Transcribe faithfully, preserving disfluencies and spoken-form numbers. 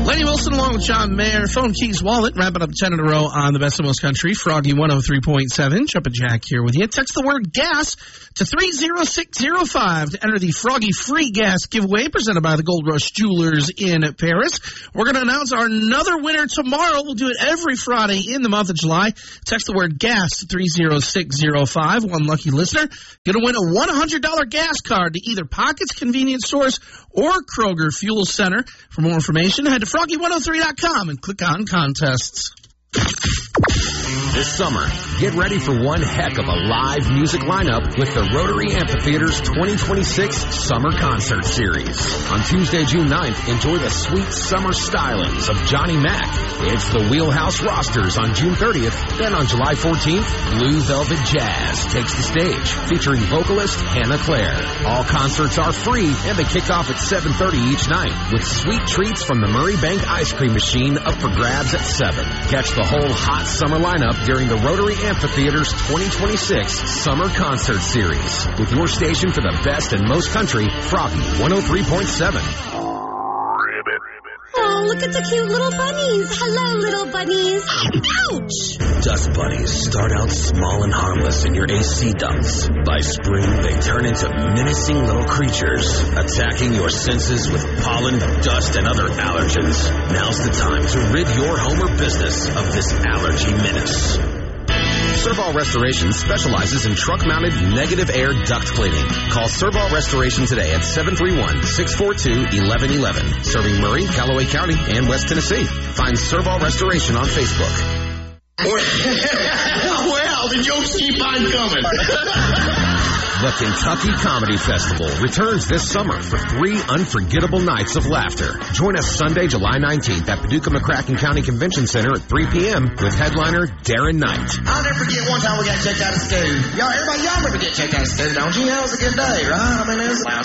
Lenny Wilson along with John Mayer. Phone Keys Wallet, wrapping up ten in a row on the Best of Most Country. Froggy one oh three point seven. Jumpin' Jack here with you. Text the word gas to three oh six oh five to enter the Froggy Free Gas giveaway presented by the Gold Rush Jewelers in Paris. We're going to announce our another winner tomorrow. We'll do it every Friday in the month of July. Text the word gas to three oh six oh five. One lucky listener going to win a one hundred dollars gas card to either Pockets Convenience Stores or Kroger Fuel Center. For more information, head to froggy one oh three dot com and click on contests. This summer, get ready for one heck of a live music lineup with the Rotary Amphitheater's twenty twenty-six Summer Concert Series. On Tuesday, June ninth, enjoy the sweet summer stylings of Johnny Mac. It's the Wheelhouse Rosters on June thirtieth. Then on July fourteenth, Blue Velvet Jazz takes the stage, featuring vocalist Hannah Claire. All concerts are free, and they kick off at seven thirty each night, with sweet treats from the Murray Bank Ice Cream Machine up for grabs at seven. Catch the whole hot summer lineup during the Rotary Amphitheater's twenty twenty-six Summer Concert Series, with your station for the best and most country, Froggy one oh three point seven. Oh, look at the cute little bunnies. Hello, little bunnies. Ouch! Dust bunnies start out small and harmless in your A C ducts. By spring, they turn into menacing little creatures, attacking your senses with pollen, dust, and other allergens. Now's the time to rid your home or business of this allergy menace. Serval Restoration specializes in truck-mounted negative air duct cleaning. Call Serval Restoration today at seven three one, six four two, one one one one. Serving Murray, Callaway County, and West Tennessee. Find Serval Restoration on Facebook. Well, the jokes keep on coming. The Kentucky Comedy Festival returns this summer for three unforgettable nights of laughter. Join us Sunday, July nineteenth at Paducah McCracken County Convention Center at three p.m. with headliner Darren Knight. I'll never forget one time we got checked out of stew. Y'all, everybody, y'all never get checked out of stew, don't you? That was a good day, right? I mean, it was